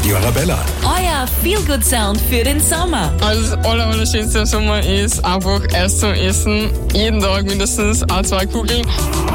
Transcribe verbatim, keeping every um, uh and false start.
Radio Arabella. Euer Feel-Good-Sound für den Sommer. Also das aller, Allerschönste im Sommer ist einfach Eis zum Essen. Jeden Tag mindestens ein, zwei Kugeln.